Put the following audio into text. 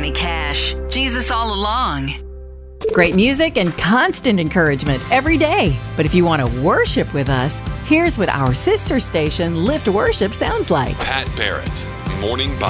Johnny Cash. Jesus all along. Great music and constant encouragement every day. But if you want to worship with us, here's what our sister station, Lift Worship, sounds like. Pat Barrett, Morning Bible.